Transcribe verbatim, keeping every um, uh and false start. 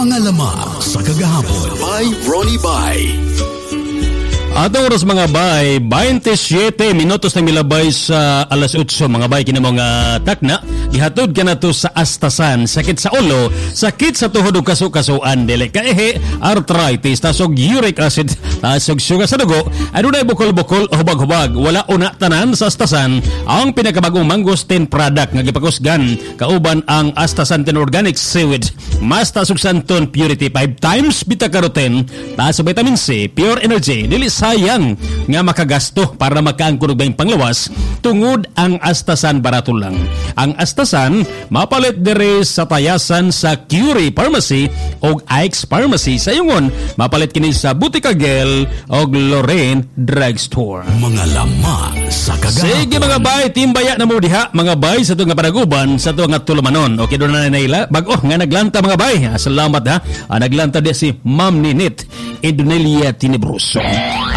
Mga lama sa kagahapon by Ronnie Bay. Atong oras mga bay, twenty-seven minutos na milabay sa alas eight mga bay kini mga takna. Gihatod ka na to sa astasan, sakit sa ulo, sakit sa tuhod ug kaso-kasuan, dili kaehe, arthritis, tasog uric acid, tasog suga sa dugo, adunay bukol-bukol o hubag-hubag. Wala una tanan sa astasan ang pinakabagong mangosteen product nga gipakusgan kauban ang astasantin organic seaweed. Mas tasog santon purity five times beta-carotene, tasog vitamin C, pure energy, dili sayang nga makagasto para makaangkon og bayng panglawas tungod ang astasan barato lang. Ang astasan mapalit diri sa tayasan sa Curie Pharmacy o Ike's Pharmacy. Sa yungon mapalit kini sa Butika Gel o Lorraine Drugstore. Mga lama sa kagahapon. Sige mga bay, timbaya na mo diha mga bay sa ito nga panaguban, sa ito nga tulumanon. Okay, doon na naila bag oh nga naglanta mga bay. Salamat ha. Ah, naglanta di si Ma'am Ninit Edonelia Tinebroso.